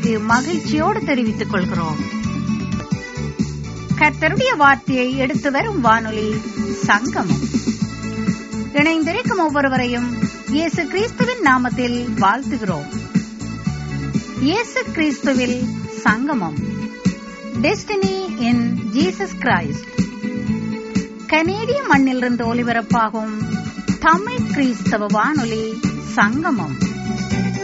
மகிழ்ச்சியோடு தெரிவித்துக் கொள்கிறோம். கர்த்தருடைய வார்த்தையை எடுத்து வரும் வானொலி சங்கமம். இணைந்திருக்கும் ஒவ்வொருவரையும் இயேசு கிறிஸ்துவின் நாமத்தில் வாழ்த்துகிறோம். இயேசு கிறிஸ்துவில் சங்கமம், டெஸ்டினி இன் ஜீசஸ் கிரைஸ்ட். கனேடிய மண்ணிலிருந்து ஒலிபரப்பாகும் தமிழ் கிறிஸ்தவ வானொலி சங்கமம்.